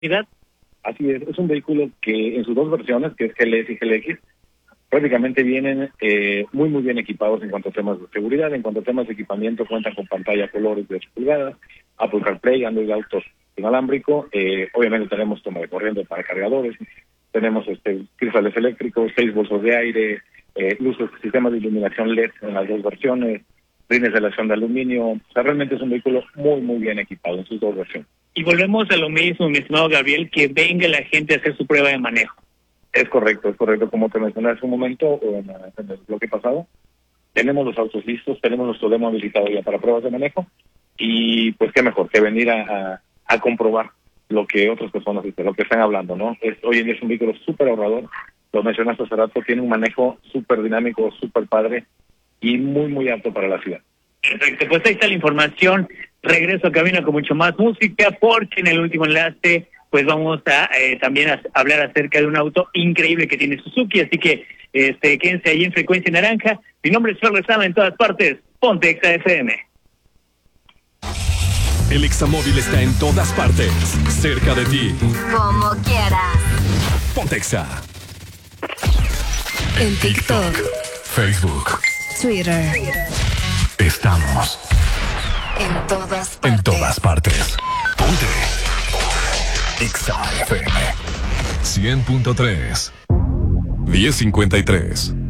Así es un vehículo que en sus dos versiones, que es GLS y GLX, prácticamente vienen muy bien equipados en cuanto a temas de seguridad, en cuanto a temas de equipamiento, cuentan con pantalla colores de 8 pulgadas, Apple CarPlay, Android Auto inalámbrico, obviamente tenemos toma de corriente para cargadores, tenemos cristales eléctricos, 6 bolsos de aire, luces, sistemas de iluminación LED en las dos versiones, rines de aleación de aluminio. O sea, realmente es un vehículo muy bien equipado en sus dos versiones. Y volvemos a lo mismo, mi estimado Gabriel, que venga la gente a hacer su prueba de manejo. Es correcto. Como te mencioné hace un momento, en el bloque pasado, tenemos los autos listos, tenemos nuestro demo habilitado ya para pruebas de manejo, y pues qué mejor que venir a comprobar lo que otras personas dicen, lo que están hablando, ¿no? Hoy en día es un vehículo súper ahorrador, lo mencionaste hace rato, tiene un manejo súper dinámico, súper padre y muy apto para la ciudad. Perfecto, pues ahí está la información. Regreso a cabina con mucho más música, porque en el último enlace pues vamos a también a hablar acerca de un auto increíble que tiene Suzuki, así que quédense ahí en Frecuencia Naranja. Mi nombre es Fer Lezama, en todas partes, ponte Exa FM. El Examóvil está en todas partes, cerca de ti. Como quieras. Ponte Exa. En TikTok, Facebook, Twitter. Estamos En todas partes. en todas partes. Ponte Exa FM 100.3 10:53.